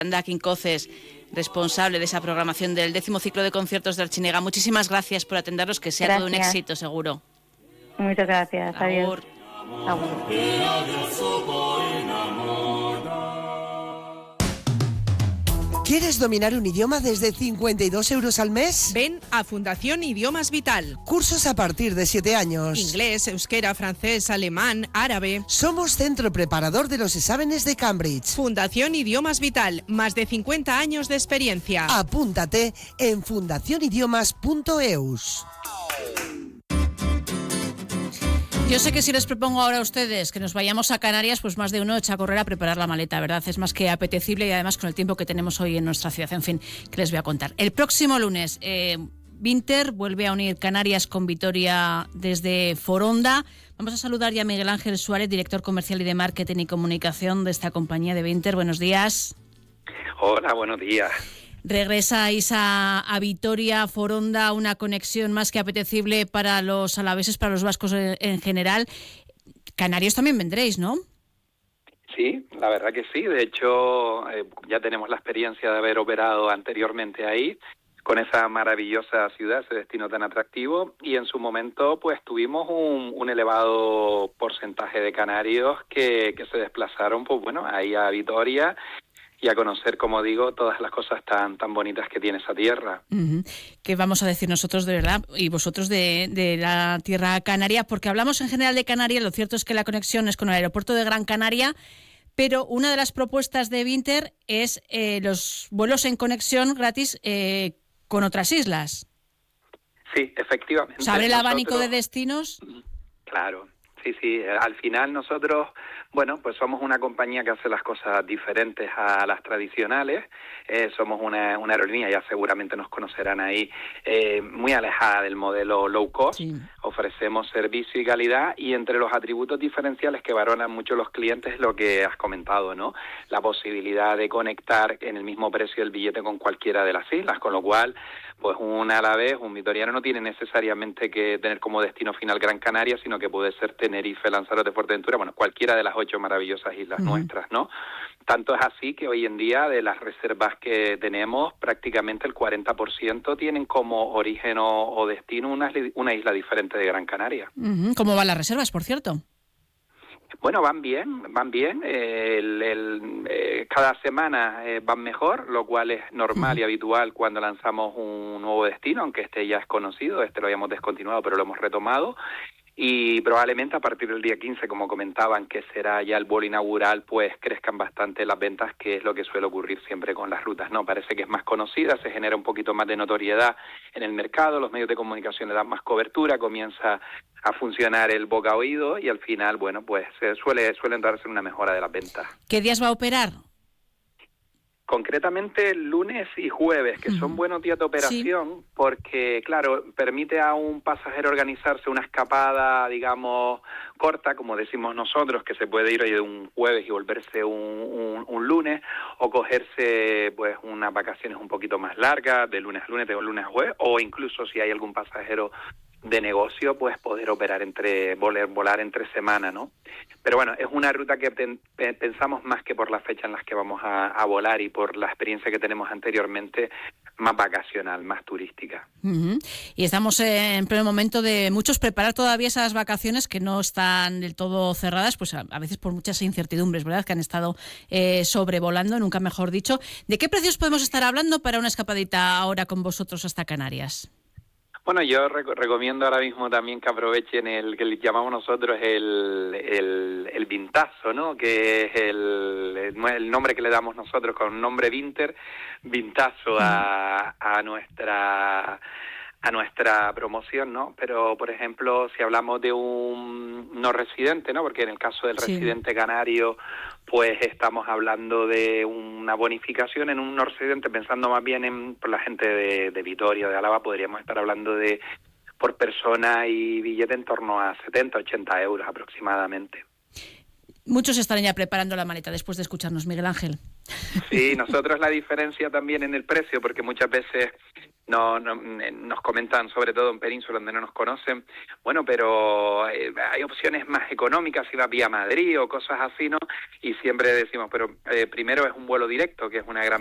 Yolanda Quincoces, responsable de esa programación del 10º ciclo de conciertos de Archinega. Muchísimas gracias por atendernos, que sea todo un éxito, seguro. Muchas gracias. Adiós. ¿Quieres dominar un idioma desde 52 euros al mes? Ven a Fundación Idiomas Vital. Cursos a partir de 7 años. Inglés, euskera, francés, alemán, árabe. Somos centro preparador de los exámenes de Cambridge. Fundación Idiomas Vital, más de 50 años de experiencia. Apúntate en fundacionidiomas.eus. Yo sé que si les propongo ahora a ustedes que nos vayamos a Canarias, pues más de uno echa a correr a preparar la maleta, ¿verdad? Es más que apetecible y además con el tiempo que tenemos hoy en nuestra ciudad. En fin, ¿qué les voy a contar? El próximo lunes, Vinter vuelve a unir Canarias con Vitoria desde Foronda. Vamos a saludar ya a Miguel Ángel Suárez, director comercial y de marketing y comunicación de esta compañía de Vinter. Buenos días. Hola, buenos días. Regresáis a Vitoria, Foronda, una conexión más que apetecible para los alaveses, para los vascos en general. Canarios también vendréis, ¿no? Sí, la verdad que sí. De hecho, ya tenemos la experiencia de haber operado anteriormente ahí, con esa maravillosa ciudad, ese destino tan atractivo, y en su momento pues tuvimos un elevado porcentaje de canarios que se desplazaron pues bueno, ahí a Vitoria y a conocer, como digo, todas las cosas tan bonitas que tiene esa tierra. ¿Qué vamos a decir nosotros de verdad y vosotros de la tierra canaria? Porque hablamos en general de Canarias, lo cierto es que la conexión es con el aeropuerto de Gran Canaria, pero una de las propuestas de Vinter es los vuelos en conexión gratis con otras islas. Sí, efectivamente. ¿Se abre el abanico de destinos? Claro. Sí, al final nosotros, bueno, pues somos una compañía que hace las cosas diferentes a las tradicionales, somos una aerolínea, ya seguramente nos conocerán ahí, muy alejada del modelo low cost, sí. Ofrecemos servicio y calidad, y entre los atributos diferenciales que valoran mucho los clientes es lo que has comentado, ¿no? La posibilidad de conectar en el mismo precio el billete con cualquiera de las islas, con lo cual, pues un alavés, un vitoriano no tiene necesariamente que tener como destino final Gran Canaria, sino que puede ser Tenerife, Lanzarote, Fuerteventura, bueno, cualquiera de las 8 maravillosas islas nuestras, ¿no? Tanto es así que hoy en día de las reservas que tenemos, prácticamente el 40% tienen como origen o destino una isla diferente de Gran Canaria. ¿Cómo van las reservas, por cierto? Bueno, van bien. Cada semana van mejor, lo cual es normal y habitual cuando lanzamos un nuevo destino, aunque este ya es conocido, lo habíamos descontinuado, pero lo hemos retomado. Y probablemente a partir del día 15, como comentaban, que será ya el vuelo inaugural, pues crezcan bastante las ventas, que es lo que suele ocurrir siempre con las rutas, ¿no? Parece que es más conocida, se genera un poquito más de notoriedad en el mercado, los medios de comunicación le dan más cobertura, comienza a funcionar el boca a oído y al final, bueno, pues suelen darse una mejora de las ventas. ¿Qué días va a operar? Concretamente lunes y jueves, que son buenos días de operación, sí. Porque, claro, permite a un pasajero organizarse una escapada, digamos, corta, como decimos nosotros, que se puede ir hoy de un jueves y volverse un lunes, o cogerse pues unas vacaciones un poquito más largas, de lunes a lunes, de lunes a jueves, o incluso si hay algún pasajero de negocio, pues poder operar volar entre semana, ¿no? Pero bueno, es una ruta que pensamos más que por la fecha en las que vamos a volar y por la experiencia que tenemos anteriormente, más vacacional, más turística. Y estamos en pleno momento de muchos preparar todavía esas vacaciones que no están del todo cerradas, pues a veces por muchas incertidumbres, ¿verdad?, que han estado sobrevolando, nunca mejor dicho. ¿De qué precios podemos estar hablando para una escapadita ahora con vosotros hasta Canarias? Bueno, yo recomiendo ahora mismo también que aprovechen el que llamamos nosotros el vintazo, ¿no? Que es el nombre que le damos nosotros con nombre Vinter, vintazo a nuestra promoción, ¿no? Pero, por ejemplo, si hablamos de un no residente, ¿no? Porque en el caso del residente canario, pues estamos hablando de una bonificación. En un no residente, pensando más bien por la gente de Vitoria, de Álava, podríamos estar hablando de, por persona y billete, en torno a 70, 80 euros aproximadamente. Muchos estarán ya preparando la maleta después de escucharnos, Miguel Ángel. Sí, nosotros la diferencia también en el precio, porque muchas veces nos comentan, sobre todo en Península, donde no nos conocen, bueno, pero hay opciones más económicas si vas vía Madrid o cosas así, ¿no? Y siempre decimos, pero primero es un vuelo directo, que es una gran